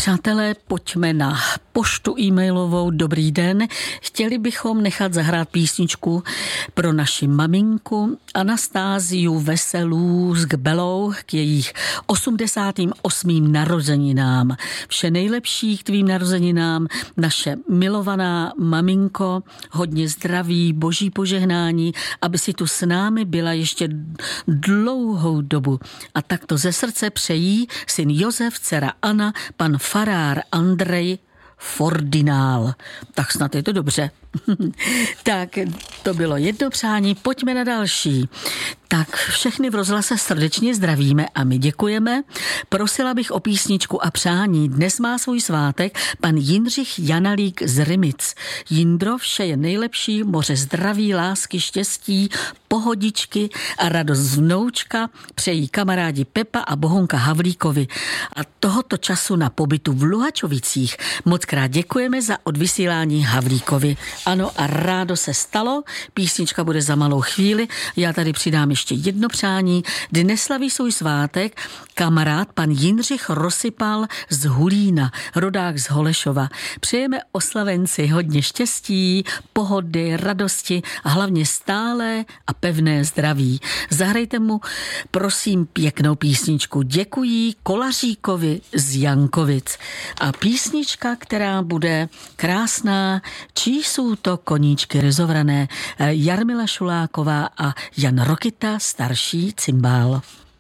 Přátelé, pojďme na poštu e-mailovou. Dobrý den. Chtěli bychom nechat zahrát písničku pro naši maminku Anastáziu Veselou s Gbelou k jejich 88. narozeninám. Vše nejlepší k tvým narozeninám, naše milovaná maminko, hodně zdraví, boží požehnání, aby si tu s námi byla ještě dlouhou dobu. A takto ze srdce přejí syn Josef, dcera Anna, pan farár Andrej Fordinál. Tak snad je to dobře. Tak, to bylo jedno přání, pojďme na další. Tak všechny v rozhlase srdečně zdravíme a my děkujeme. Prosila bych o písničku a přání. Dnes má svůj svátek pan Jindřich Janalík z Rymic. Jindro, vše je nejlepší, moře zdraví, lásky, štěstí, pohodičky a radost z vnoučka přejí kamarádi Pepa a Bohunka Havlíkovi. A tohoto času na pobytu v Luhačovicích mockrát děkujeme za odvysílání Havlíkovi. Ano, a rádo se stalo, písnička bude za malou chvíli, já tady přidám ještě jedno přání. Dnes slaví svůj svátek kamarád pan Jindřich Rozsypal z Hulína, rodák z Holešova. Přejeme oslavenci hodně štěstí, pohody, radosti a hlavně stálé a pevné zdraví. Zahrajte mu, prosím, pěknou písničku. Děkuji Kolaříkovi z Jankovic. A písnička, která bude krásná, čí jsou to koníčky rozovrané, Jarmila Šuláková a Jan Rokita, starší cymbál.